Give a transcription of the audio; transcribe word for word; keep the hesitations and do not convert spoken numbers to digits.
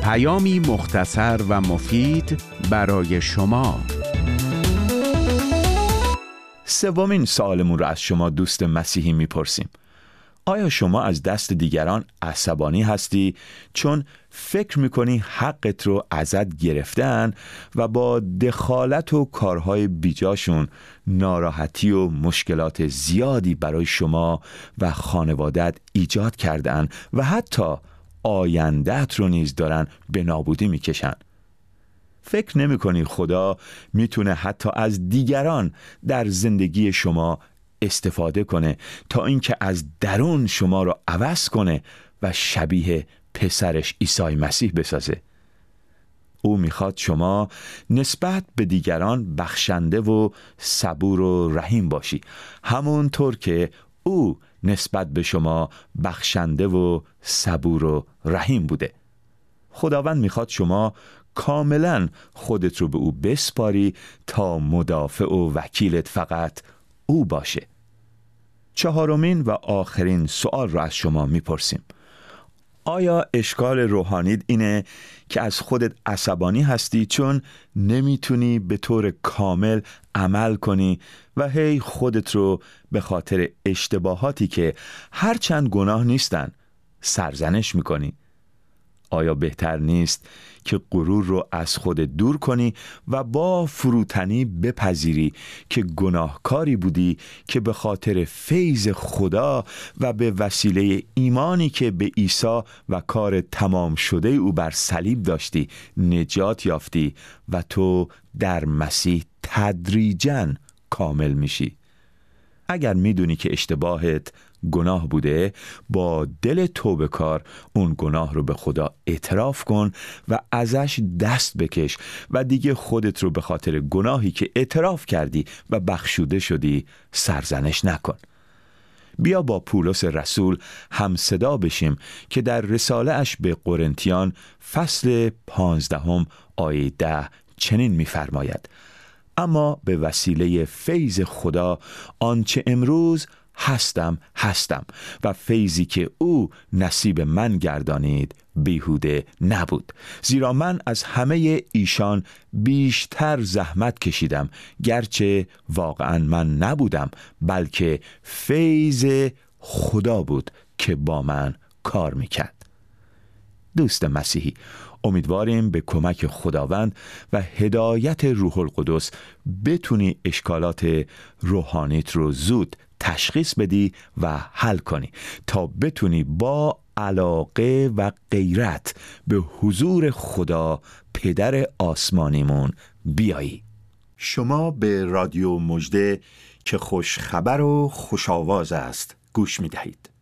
پیامی مختصر و مفید برای شما. سومین سوالمون رو از شما دوست مسیحی میپرسیم. آیا شما از دست دیگران عصبانی هستی چون فکر میکنی حقت رو ازت گرفتن و با دخالت و کارهای بیجاشون ناراحتی و مشکلات زیادی برای شما و خانوادت ایجاد کردن و حتی آینده‌ات رو نیز دارن به نابودی میکشن؟ فکر نمی کنی خدا میتونه حتی از دیگران در زندگی شما استفاده کنه تا اینکه از درون شما رو عوض کنه و شبیه پسرش عیسی مسیح بسازه؟ او میخواد شما نسبت به دیگران بخشنده و صبور و رحیم باشی، همونطور که او نسبت به شما بخشنده و صبور و رحیم بوده. خداوند میخواد شما کاملا خودت رو به او بسپاری تا مدافع و وکیلت فقط او باشه. چهارمین و آخرین سوال رو از شما میپرسیم. آیا اشکال روحانیت اینه که از خودت عصبانی هستی چون نمیتونی به طور کامل عمل کنی و هی خودت رو به خاطر اشتباهاتی که هرچند گناه نیستن سرزنش میکنی؟ آیا بهتر نیست که غرور رو از خودت دور کنی و با فروتنی بپذیری که گناهکاری بودی که به خاطر فیض خدا و به وسیله ایمانی که به عیسی و کار تمام شده او بر صلیب داشتی نجات یافتی و تو در مسیح تدریجاً کامل میشی؟ اگر میدونی که اشتباهت گناه بوده، با دل توبه کار اون گناه رو به خدا اعتراف کن و ازش دست بکش و دیگه خودت رو به خاطر گناهی که اعتراف کردی و بخشوده شدی سرزنش نکن. بیا با پولس رسول هم صدا بشیم که در رساله اش به قرنتیان فصل پانزدهم آیه ده چنین می‌فرماید: اما به وسیله فیض خدا آنچه امروز هستم هستم و فیضی که او نصیب من گردانید بیهوده نبود، زیرا من از همه ایشان بیشتر زحمت کشیدم، گرچه واقعا من نبودم بلکه فیض خدا بود که با من کار میکرد. دوست مسیحی، امیدواریم به کمک خداوند و هدایت روح القدس بتونی اشکالات روحانیت رو زود تشخیص بدی و حل کنی تا بتونی با علاقه و غیرت به حضور خدا پدر آسمانیمون بیایی. شما به رادیو مژده که خوش خبر و خوش آواز است گوش می دهید.